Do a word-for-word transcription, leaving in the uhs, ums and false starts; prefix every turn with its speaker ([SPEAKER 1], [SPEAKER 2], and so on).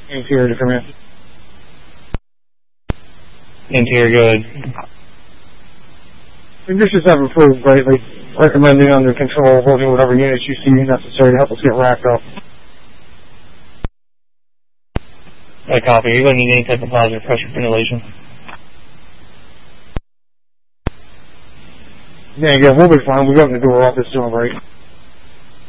[SPEAKER 1] Interior to come in.
[SPEAKER 2] Interior, good.
[SPEAKER 1] Conditions have improved greatly. Recommending under control, holding whatever units you see necessary to help us get racked up.
[SPEAKER 2] I copy. Are you going to need any type of positive pressure ventilation?
[SPEAKER 1] Yeah, yeah, we'll be fine. We got the door off. It's doing great.